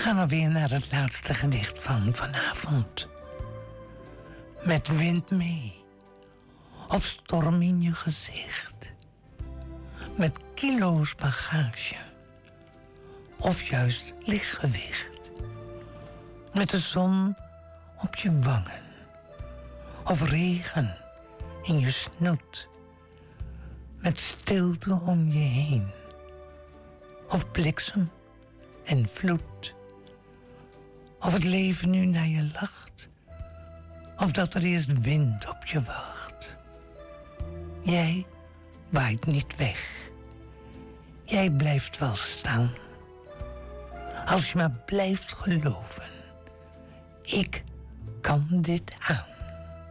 gaan alweer naar het laatste gedicht van vanavond. Met wind mee, of storm in je gezicht. Met kilo's bagage, of juist lichtgewicht. Met de zon op je wangen, of regen in je snoet. Met stilte om je heen, of bliksem en vloed. Of het leven nu naar je lacht, of dat er eerst wind op je wacht. Jij waait niet weg, jij blijft wel staan. Als je maar blijft geloven, ik kan dit aan.